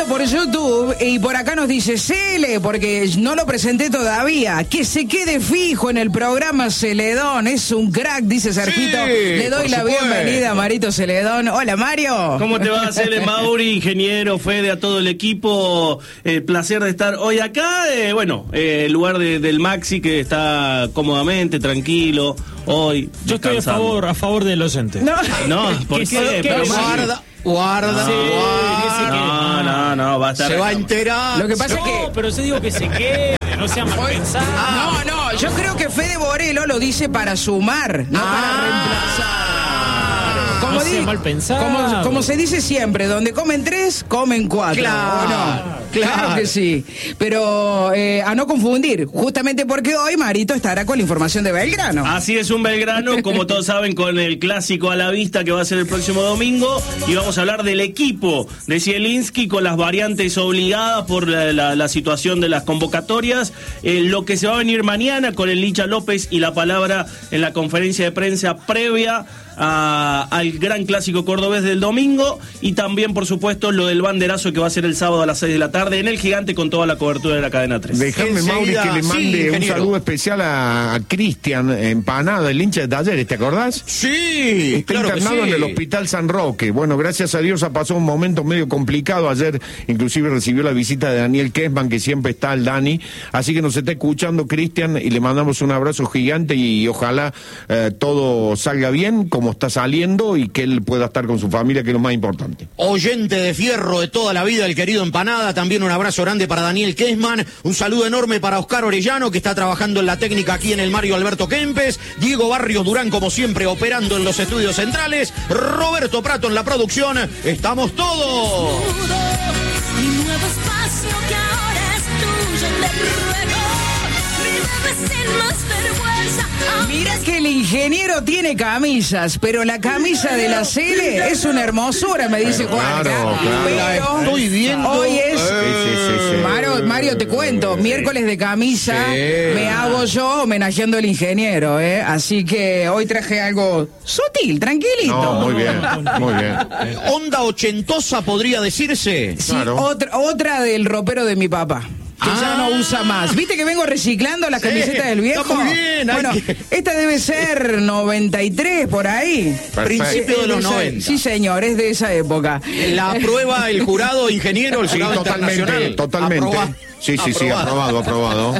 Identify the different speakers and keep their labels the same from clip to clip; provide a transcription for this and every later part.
Speaker 1: viendo por YouTube y por acá nos dice Cele, porque no lo presenté todavía, que se quede fijo en el programa Celedón. Es un crack, dice Sergito.
Speaker 2: Sí,
Speaker 1: Le doy la bienvenida a Marito Celedón. Hola, Mario.
Speaker 3: ¿Cómo te va, Cele, Mauri, ingeniero, Fede, a todo el equipo? Placer de estar hoy acá. El lugar del Maxi, que está cómodamente, tranquilo, hoy.
Speaker 4: Yo estoy a favor del oyente.
Speaker 3: No, ¿por qué?
Speaker 2: Guarda.
Speaker 3: No, va a estar.
Speaker 2: Se va a enterar.
Speaker 1: Lo que pasa es que...
Speaker 4: pero yo digo que se quede, no sea mal pensado.
Speaker 1: No, yo creo que Fede Borelo lo dice para sumar, no para reemplazar.
Speaker 4: No sea mal pensado.
Speaker 1: Como se dice siempre, donde comen 3, comen 4. Claro que sí. Pero a no confundir, justamente porque hoy Marito estará con la información de Belgrano.
Speaker 3: Así es, un Belgrano, como todos saben, con el clásico a la vista que va a ser el próximo domingo. Y vamos a hablar del equipo de Zielinski con las variantes obligadas por la situación de las convocatorias. Lo que se va a venir mañana con el Licha López y la palabra en la conferencia de prensa previa al gran clásico cordobés del domingo, y también por supuesto lo del banderazo que va a ser el sábado a las 6 de la tarde en el Gigante, con toda la cobertura de la cadena 3.
Speaker 5: Dejame, Mauri, que le mande un saludo especial a Cristian Empanada, el hincha de Talleres, ¿te acordás?
Speaker 2: Sí,
Speaker 5: está internado en el Hospital San Roque. Bueno, gracias a Dios ha pasado un momento medio complicado. Ayer inclusive recibió la visita de Daniel Kessman, que siempre está el Dani, así que nos está escuchando Cristian y le mandamos un abrazo gigante y ojalá todo salga bien como está saliendo y que él pueda estar con su familia, que es lo más importante.
Speaker 2: Oyente de fierro de toda la vida, el querido Empanada. También un abrazo grande para Daniel Kessman. Un saludo enorme para Oscar Orellano, que está trabajando en la técnica aquí en el Mario Alberto Kempes. Diego Barrios Durán, como siempre, operando en los estudios centrales. Roberto Prato en la producción. ¡Estamos todos!
Speaker 6: Mi nuevo espacio que ahora es tuyo, te ruego, vive sin más vergüenza.
Speaker 1: Mira que el ingeniero tiene camisas, pero la camisa de la Cele es una hermosura, me dice Juan.
Speaker 5: Claro.
Speaker 1: Pero
Speaker 2: estoy viendo.
Speaker 1: hoy es...
Speaker 5: Sí.
Speaker 1: Mario, te cuento, miércoles de camisa, me hago yo homenajeando al ingeniero, así que hoy traje algo sutil, tranquilito.
Speaker 5: No, muy bien.
Speaker 2: Onda ochentosa, podría decirse.
Speaker 1: Sí,
Speaker 5: Claro.
Speaker 1: otra del ropero de mi papá, que ya no usa más. ¿Viste que vengo reciclando las camisetas del viejo?
Speaker 2: Está muy bien.
Speaker 1: Bueno, esta debe ser 93, por ahí.
Speaker 2: Principio de los 90.
Speaker 1: Sí, señor, es de esa época.
Speaker 2: La aprueba el jurado, ingeniero, el jurado internacional.
Speaker 5: Totalmente. Sí, aprobado.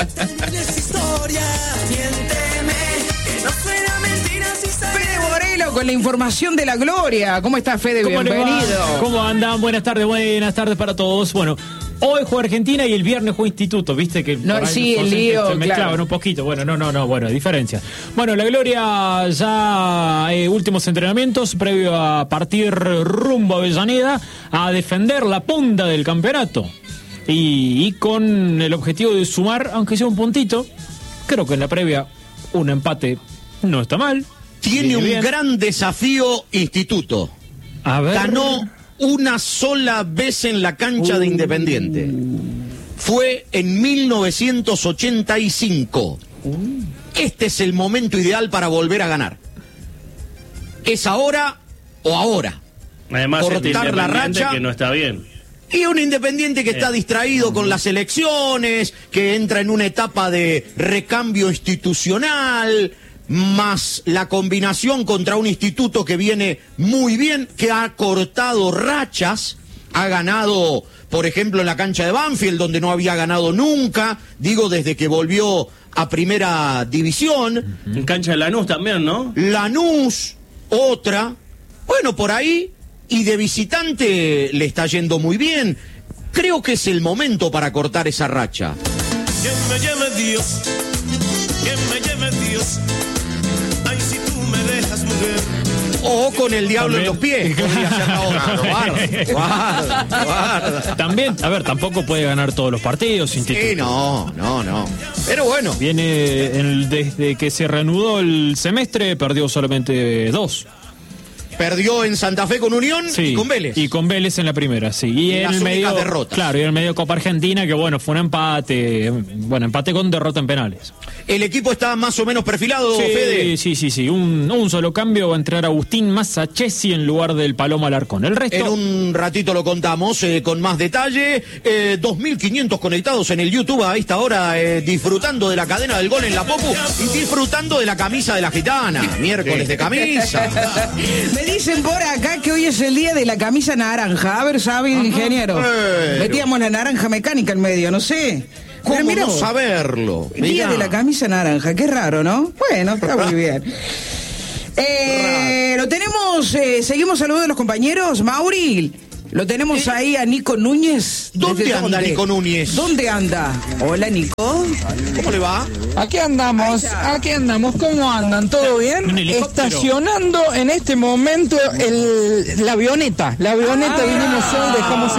Speaker 1: Fede Borelo con la información de la gloria. ¿Cómo está, Fede? Bienvenido.
Speaker 4: ¿Cómo andan? Buenas tardes para todos. Bueno, hoy juega Argentina y el viernes juega Instituto, viste que
Speaker 1: No, sí, el lío,
Speaker 4: se mezclaban
Speaker 1: claro.
Speaker 4: un poquito. Bueno, diferencia. Bueno, la Gloria ya últimos entrenamientos previo a partir rumbo a Avellaneda a defender la punta del campeonato. Y con el objetivo de sumar, aunque sea un puntito, creo que en la previa un empate no está mal.
Speaker 2: Tiene un gran desafío Instituto.
Speaker 4: A ver.
Speaker 2: Ganó una sola vez en la cancha de Independiente. Fue en 1985. Este es el momento ideal para volver a ganar. ¿Es ahora o ahora?
Speaker 3: Además,
Speaker 2: cortar la racha,
Speaker 3: que no está bien.
Speaker 2: Y un Independiente que está distraído con las elecciones, que entra en una etapa de recambio institucional, más la combinación contra un Instituto que viene muy bien, que ha cortado rachas, ha ganado, por ejemplo, en la cancha de Banfield, donde no había ganado nunca, digo, desde que volvió a Primera División.
Speaker 3: En cancha de Lanús también, ¿no?
Speaker 2: Lanús, otra. Bueno, por ahí, y de visitante le está yendo muy bien. Creo que es el momento para cortar esa racha.
Speaker 7: Que me llame Dios, que me llame Dios. Ay, si tú me dejas, mujer.
Speaker 2: O con el diablo en los pies. Podría ser la otra. Guarda.
Speaker 4: También, a ver, tampoco puede ganar todos los partidos. Instituto.
Speaker 2: Sí, no. Pero bueno.
Speaker 4: Viene desde que se reanudó el semestre, perdió solamente 2.
Speaker 2: Perdió en Santa Fe con Unión y con Vélez.
Speaker 4: Y con Vélez en la primera, sí. Y en el medio
Speaker 2: derrotas.
Speaker 4: Claro, y en el medio Copa Argentina, que bueno, fue un empate. Bueno, empate con derrota en penales.
Speaker 2: El equipo está más o menos perfilado, Fede.
Speaker 4: Sí. Un solo cambio, va a entrar Agustín Massachesi en lugar del Paloma Alarcón. El resto.
Speaker 2: En un ratito lo contamos con más detalle. 2.500 conectados en el YouTube a esta hora, disfrutando de la cadena del gol en la Popu y disfrutando de la camisa de la gitana. Miércoles de camisa.
Speaker 1: Me dicen por acá que hoy es el día de la camisa naranja. A ver, ¿sabe el ingeniero? Metíamos la naranja mecánica en medio, no sé.
Speaker 2: ¿Cómo
Speaker 1: Mirá
Speaker 2: no
Speaker 1: vos.
Speaker 2: saberlo?
Speaker 1: El día de la camisa naranja, qué raro, ¿no? Bueno, está muy bien. Lo tenemos, seguimos saludando a los compañeros. Mauri, lo tenemos ahí a Nico Núñez.
Speaker 2: ¿Dónde anda Nico Núñez?
Speaker 1: ¿Dónde anda? Hola, Nico.
Speaker 2: ¿Cómo le va?
Speaker 8: Aquí andamos, ¿cómo andan? ¿Todo bien? Estacionando en este momento la avioneta. Vinimos hoy,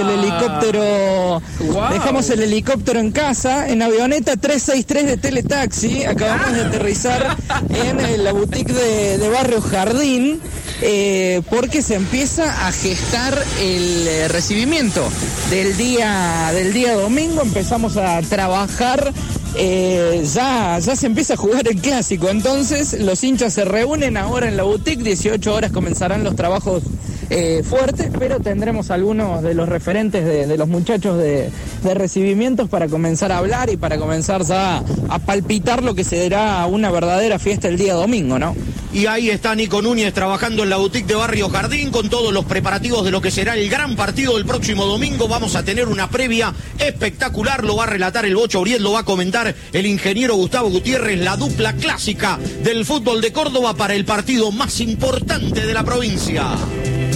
Speaker 8: dejamos el helicóptero en casa, en avioneta 363 de Teletaxi. Acabamos de aterrizar en la boutique de Barrio Jardín, porque se empieza a gestar el recibimiento del día domingo. Empezamos a trabajar. Ya se empieza a jugar el clásico, entonces los hinchas se reúnen ahora en la boutique, 18 horas comenzarán los trabajos fuertes, pero tendremos algunos de los referentes de los muchachos de recibimientos para comenzar a hablar y para comenzar ya a palpitar lo que será una verdadera fiesta el día domingo, ¿no?
Speaker 2: Y ahí está Nico Núñez trabajando en la boutique de Barrio Jardín con todos los preparativos de lo que será el gran partido del próximo domingo. Vamos a tener una previa espectacular, lo va a relatar el Bocho Uriel, lo va a comentar el ingeniero Gustavo Gutiérrez, la dupla clásica del fútbol de Córdoba para el partido más importante de la provincia.